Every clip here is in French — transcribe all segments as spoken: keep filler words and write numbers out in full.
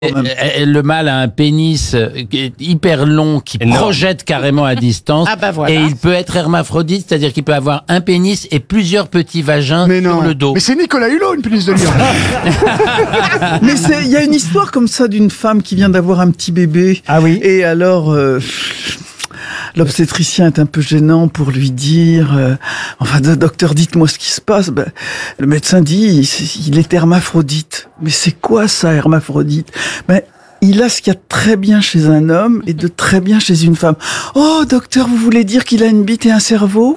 Et, et le mâle a un pénis hyper long qui Énorme. projette carrément à distance. Ah bah voilà. Et il peut être hermaphrodite, c'est-à-dire qu'il peut avoir un pénis et plusieurs petits vagins mais sur non. le dos. Mais c'est Nicolas Hulot, une pénis de lion. Mais il y a une histoire comme ça d'une femme qui vient d'avoir un petit bébé. Ah oui. Et alors... Euh, l'obstétricien est un peu gênant pour lui dire euh, enfin docteur, dites-moi ce qui se passe. Ben, le médecin dit il est hermaphrodite. Mais c'est quoi ça, hermaphrodite? Ben, il a ce qu'il y a de très bien chez un homme et de très bien chez une femme. Oh docteur, vous voulez dire qu'il a une bite et un cerveau?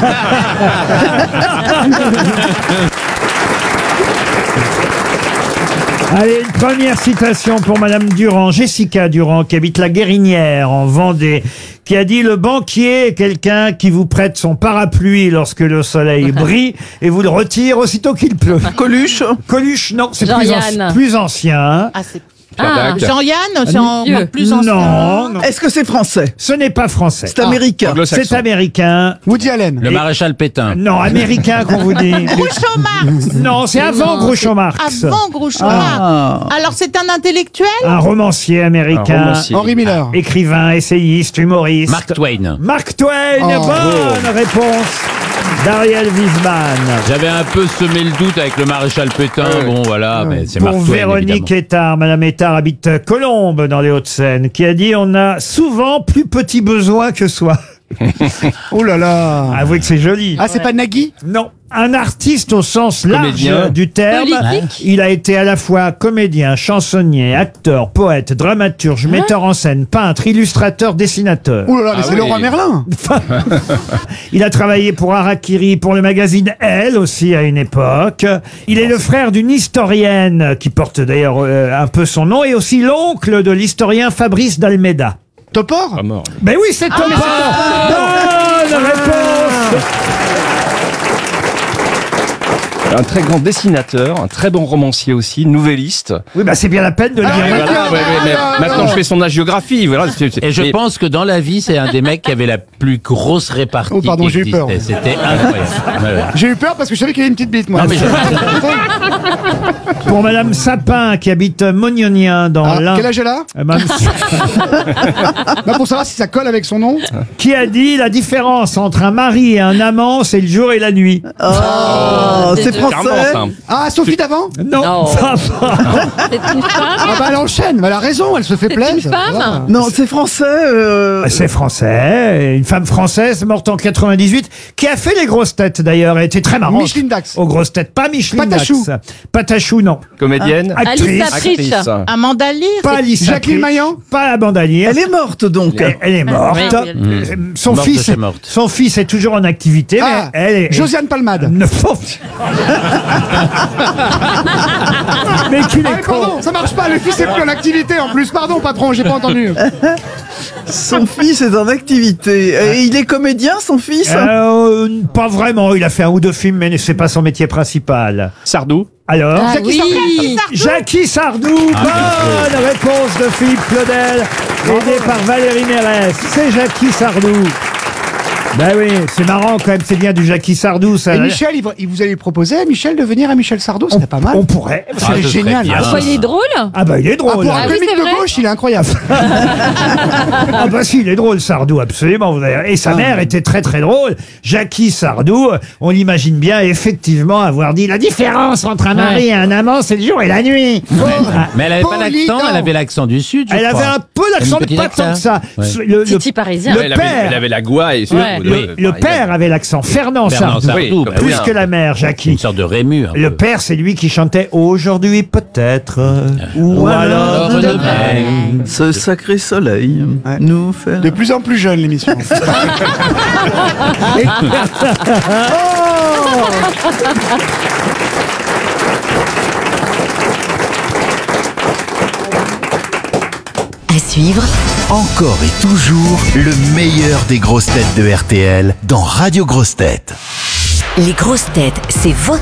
Allez, une première citation pour Madame Durand, Jessica Durand, qui habite la Guérinière, en Vendée, qui a dit « Le banquier est quelqu'un qui vous prête son parapluie lorsque le soleil brille et vous le retire aussitôt qu'il pleut. » Coluche? Coluche, non, c'est plus, Jean-Yann. anci- plus ancien. Ah, c'est... Ah. Jean-Yann, c'est en Vieux. plus ancien. Non, non, Est-ce que c'est français? ce n'est pas français. C'est américain. Anglo-saxon. C'est américain. Woody Allen. Le maréchal Pétain. Non, américain qu'on vous dit. Groucho Marx. Non, c'est avant Non, Groucho c'est Marx. Avant Groucho Ah. Marx. Alors c'est un intellectuel? Un romancier américain. Un romancier. Henry Miller. Écrivain, essayiste, humoriste. Mark Twain. Mark Twain, Oh. bonne réponse d'Ariel Wiesmann. J'avais un peu semé le doute avec le maréchal Pétain. Ouais. Bon, voilà, mais c'est Pour Mark Twain, Véronique évidemment. Ettard, Madame Ettard habite Colombes dans les Hauts-de-Seine, qui a dit « On a souvent plus petit besoin que soi Oh là ». là. Avouez que c'est joli. Ah, c'est pas Nagui? Non, un artiste au sens large Comédien. du terme. Politique. Il a été à la fois comédien, chansonnier, acteur, poète, dramaturge, metteur en scène, peintre, illustrateur, dessinateur. Oh là là, mais Ah c'est oui. Leroy Merlin. Il a travaillé pour Harakiri, pour le magazine Elle aussi à une époque. Il est le frère d'une historienne qui porte d'ailleurs euh, un peu son nom et aussi l'oncle de l'historien Fabrice d'Almeida. Topor? Pas mort. Ben oui, c'est Topor. Bonne réponse. Un très grand dessinateur, un très bon romancier aussi, nouvelliste. Oui, bah c'est bien la peine de le Ah, dire. oui, Voilà, bien, ouais, ouais, mais ah, maintenant non. je fais son agiographie. Voilà, c'est- c'est- Et je mais- pense que dans la vie, c'est un des mecs qui avait la plus grosse répartie. Oh, pardon, qui j'ai eu peur. existait. C'était incroyable. Ouais, ouais. J'ai eu peur parce que je savais qu'il avait une petite bite, moi. Non, mais je- Pour Madame Sapin qui habite Mognonien dans Ah, l'Ain. quel âge elle a? Euh, Madame- Bah, pour savoir si ça colle avec son nom. qui a dit la différence entre un mari et un amant, c'est le jour et la nuit. Oh, c'est Charmant, français. ça. Ah, Sophie d'avant? Non. Non. ça va. C'est une femme. Ah bah elle enchaîne, mais elle a raison, elle se fait plaisir. une femme Voilà. Non, c'est français. euh, C'est français, une femme française morte en quatre-vingt-dix-huit, qui a fait les grosses têtes d'ailleurs, elle était très marrante. Micheline Dax. Aux grosses têtes, pas Micheline Patachou. Dax. Patachou, non. Comédienne. Actrice. Actrice. Amanda Lear? Pas Alice Jacqueline Maillan. Pas la bandalière. Elle est morte donc. Elle, elle est morte. Oui, oui, oui. Euh, Son Morte de fils, chez morte. son fils est toujours en activité, Ah, mais elle est. Josiane Palmade. Ne faut- mais qu'il Ah, est mais con. pardon, ça marche pas, le fils est plus en activité en plus. Pardon, patron, j'ai pas entendu. Son fils est en activité. Et il est comédien, son fils? Euh, pas vraiment, il a fait un ou deux films, mais c'est pas son métier principal. Sardou. Alors Ah Jackie oui. Jackie Sardou, bonne réponse de Philippe Claudel, aidé par Valérie Mérès. C'est Jackie Sardou. Ben oui, c'est marrant quand même, c'est bien du Jackie Sardou, ça. Et Michel, il, va- il vous allez lui proposer à Michel de venir à Michel Sardou, ce serait pas mal. On pourrait. C'est Ah, ce serait génial. bien. Ah, Pourquoi il est drôle? Ah bah il est drôle. pour un Ah oui, comique c'est de vrai. gauche, il est incroyable. Ah bah si, il est drôle Sardou, absolument. vous avez- Et sa mère était très très drôle. Jackie Sardou, on l'imagine bien effectivement avoir dit la différence entre un mari et un amant, c'est le jour et la nuit. Ah, Mais elle avait pas Polydent. l'accent, elle avait l'accent du Sud. je Elle crois. avait un peu l'accent, Une mais pas petite tant que ça. accent. Ouais. Le, le- Titi parisien. le Elle avait, père, elle avait la gouaille. et- Ouais. oui, le, le par père exemple. avait l'accent. Fernand Fernand Sardou. Sardou, Oui, bah Plus oui. que la mère, Une Jackie. sorte de Rému. un Le peu. père, c'est lui qui chantait Aujourd'hui peut-être. Ou, Ou alors alors demain. demain. Ce sacré soleil Ouais. nous fait... De plus en plus jeune, l'émission. À suivre, Encore et toujours le meilleur des grosses têtes de R T L dans Radio Grosses Têtes. les grosses têtes, c'est votre